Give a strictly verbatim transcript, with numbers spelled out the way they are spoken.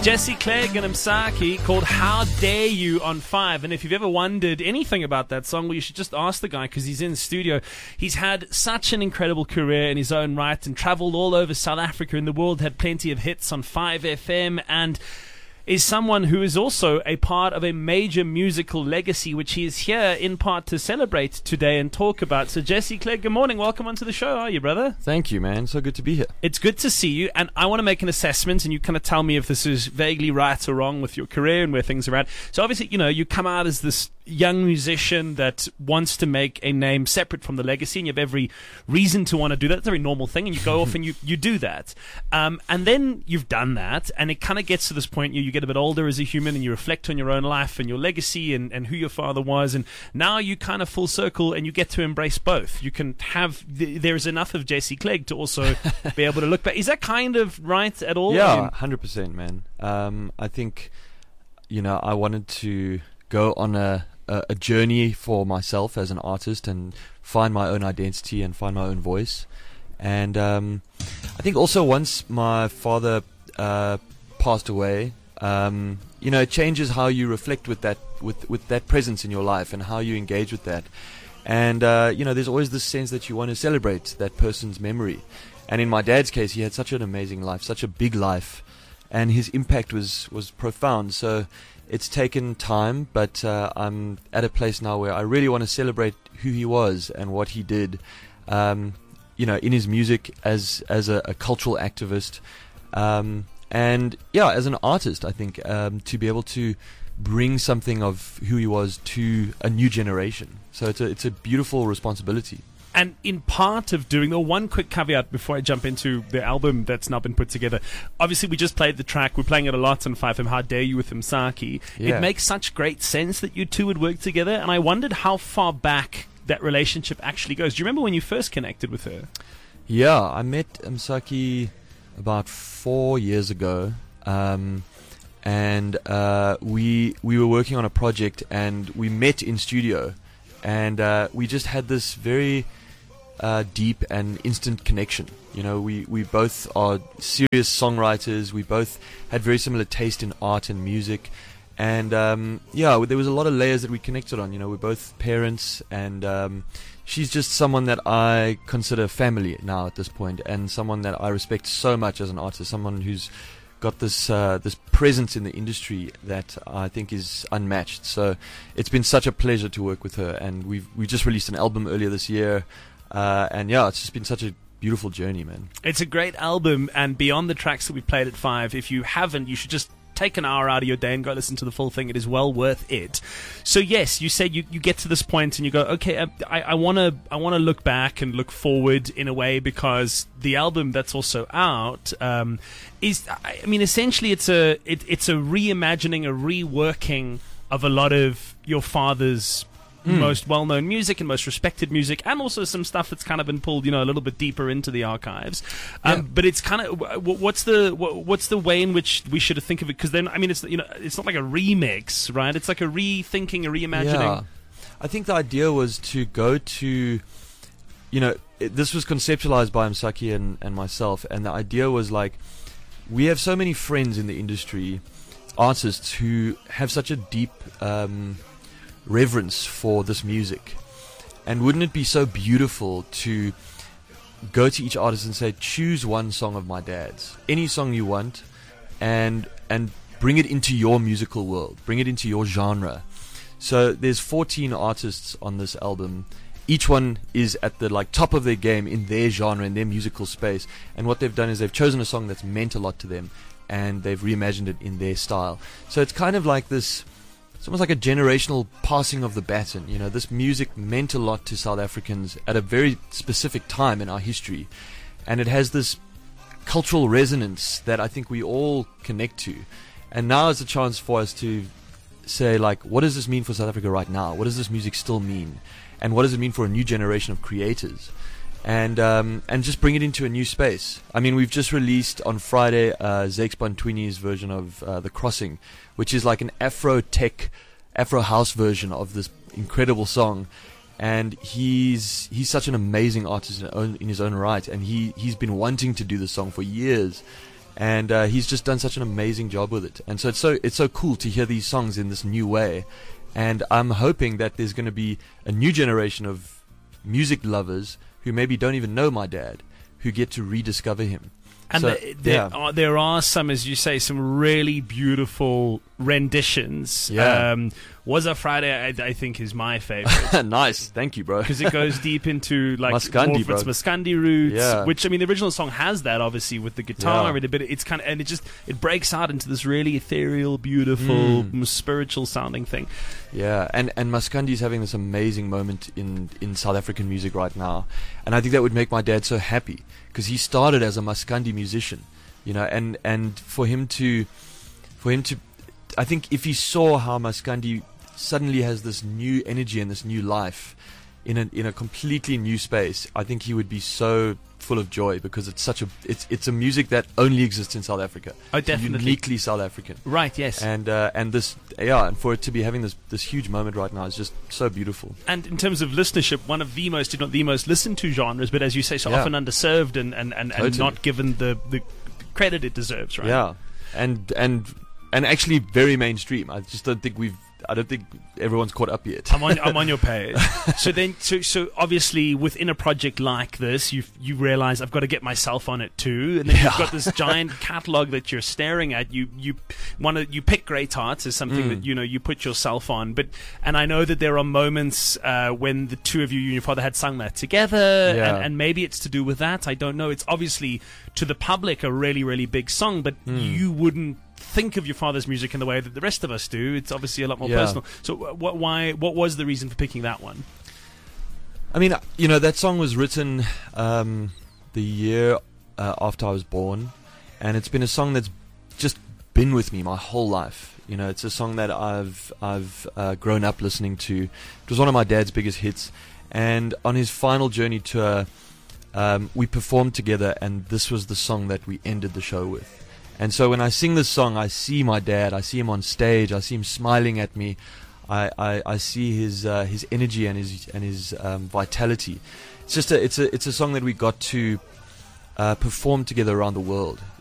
Jesse Clegg and Msaki called How Dare You on five. And if you've ever wondered anything about that song, well, you should just ask the guy because he's in the studio. He's had such an incredible career in his own right and travelled all over South Africa and the world, had plenty of hits on five F M, and is someone who is also a part of a major musical legacy, which he is here in part to celebrate today and talk about. So Jesse Clegg, good morning. Welcome onto the show. How are you, brother? Thank you, man. So good to be here. It's good to see you, and I want to make an assessment, and you kind of tell me if this is vaguely right or wrong with your career and where things are at. So obviously, you know, you come out as this young musician that wants to make a name separate from the legacy, and you have every reason to want to do that. It's a very normal thing, and you go off and you, you do that. Um, and then you've done that, and it kind of gets to this point, you, you get a bit older as a human, and you reflect on your own life and your legacy and, and who your father was, and now you kind of full circle, and you get to embrace both. You can have, th- there's enough of Jesse Clegg to also be able to look back. Is that kind of right at all? Yeah, I mean, one hundred percent, man. Um, I think, you know, I wanted to go on a a journey for myself as an artist and find my own identity and find my own voice. And um, I think also once my father uh, passed away, um, you know, it changes how you reflect with that with with that presence in your life and how you engage with that. And uh, you know, there's always this sense that you want to celebrate that person's memory. And in my dad's case, he had such an amazing life, such a big life, and his impact was was profound. So it's taken time, but uh, I'm at a place now where I really want to celebrate who he was and what he did, um, you know, in his music as as a, a cultural activist, um, and yeah, as an artist. I think um, to be able to bring something of who he was to a new generation. So it's a it's a beautiful responsibility. And in part of doing, the one quick caveat before I jump into the album that's now been put together. Obviously, we just played the track. We're playing it a lot on five M, How Dare You with Msaki. Yeah. It makes such great sense that you two would work together. And I wondered how far back that relationship actually goes. Do you remember when you first connected with her? Yeah, I met Msaki about four years ago. Um, and uh, we we were working on a project, and we met in studio. And uh, we just had this very Uh, deep and instant connection. You know, we, we both are serious songwriters. We both had very similar taste in art and music. And um, yeah, there was a lot of layers that we connected on. You know, we're both parents, and um, she's just someone that I consider family now at this point, and someone that I respect so much as an artist, someone who's got this uh, this presence in the industry that I think is unmatched. So it's been such a pleasure to work with her, and we've we just released an album earlier this year. Uh, and yeah, it's just been such a beautiful journey, man. It's a great album, and beyond the tracks that we played at five, if you haven't, you should just take an hour out of your day and go listen to the full thing. It is well worth it. So yes, you said you, you get to this point and you go, okay, I, I want to I want to look back and look forward in a way, because the album that's also out um, is, I mean, essentially it's a it, it's a reimagining, a reworking of a lot of your father's Mm. most well-known music and most respected music, and also some stuff that's kind of been pulled, you know, a little bit deeper into the archives. Um, yeah. But it's kind of, what's the what's the way in which we should think of it? Because then, I mean, it's you know, it's not like a remix, right? It's like a rethinking, a reimagining. Yeah. I think the idea was to go to, you know, it, this was conceptualized by Msaki and, and myself, and the idea was like, we have so many friends in the industry, artists who have such a deep Um, reverence for this music, and wouldn't it be so beautiful to go to each artist and say, choose one song of my dad's, any song you want, and and bring it into your musical world, bring it into your genre. So there's fourteen artists on this album. Each one is at the like top of their game in their genre, in their musical space, and what they've done is they've chosen a song that's meant a lot to them, and they've reimagined it in their style. So it's kind of like this, it's almost like a generational passing of the baton. You know, this music meant a lot to South Africans at a very specific time in our history, and it has this cultural resonance that I think we all connect to. And now is a chance for us to say, like, what does this mean for South Africa right now? What does this music still mean? And what does it mean for a new generation of creators? And um, and just bring it into a new space. I mean, we've just released on Friday uh, Zakes Bantwini's version of uh, The Crossing, which is like an Afro-tech, Afro-house version of this incredible song. And he's he's such an amazing artist in, own, in his own right, and he, he's been wanting to do this song for years. and uh, he's just done such an amazing job with it. And so it's so it's so cool to hear these songs in this new way. And I'm hoping that there's going to be a new generation of music lovers who maybe don't even know my dad, who get to rediscover him. And so, the, there, yeah. are, there are some, as you say, some really beautiful renditions. Yeah. Um, Was a Friday, I, I think, is my favorite. Nice, thank you, bro. Because it goes deep into like Maskandi, more of its bro. Maskandi roots, Yeah. which I mean, the original song has that obviously with the guitar, Yeah. and it, but it's kind of and it just it breaks out into this really ethereal, beautiful, Mm. spiritual sounding thing. Yeah, and and Maskandi is having this amazing moment in in South African music right now, and I think that would make my dad so happy because he started as a Maskandi musician, you know, and and for him to, for him to, I think if he saw how Maskandi suddenly has this new energy and this new life in a in a completely new space, I think he would be so full of joy because it's such a it's it's a music that only exists in South Africa. Oh, It's definitely. uniquely South African. Right, yes. And uh, and this yeah, and for it to be having this this huge moment right now is just so beautiful. And in terms of listenership, one of the most, if not the most listened to genres, but as you say, so Yeah. often underserved and, and, and, and Totally. not given the, the credit it deserves, right? Yeah, and and and actually very mainstream. I just don't think we've. I don't think everyone's caught up yet. I'm on, I'm on your page. So then, so, so obviously, within a project like this, you you realize I've got to get myself on it too, and then you've Yeah. got this giant catalog that you're staring at. You you want to you pick Great Hearts as something Mm. that you know you put yourself on, but and I know that there are moments uh, when the two of you, you and your father, had sung that together, Yeah. and, and maybe it's to do with that. I don't know. It's obviously to the public a really really big song, but Mm. you wouldn't think of your father's music in the way that the rest of us do. It's obviously a lot more Yeah. personal. So, uh, what, why? What was the reason for picking that one? I mean, you know, that song was written um, the year uh, after I was born, and it's been a song that's just been with me my whole life. You know, it's a song that I've I've uh, grown up listening to. It was one of my dad's biggest hits, and on his final journey tour, um, we performed together, and this was the song that we ended the show with. And so when I sing this song, I see my dad. I see him on stage. I see him smiling at me. I, I, I see his uh, his energy and his and his um, vitality. It's just a it's a it's a song that we got to uh, perform together around the world.